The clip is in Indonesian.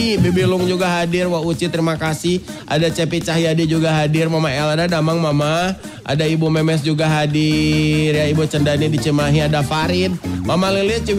Adi, Bibilung juga hadir, Wak Uci terima kasih. Ada Cepi Cahyadi juga hadir, Mama Elda, Damang Mama. Ada Ibu Memes juga hadir, ya Ibu Cendani di Cimahi, ada Farid, Mama Lilit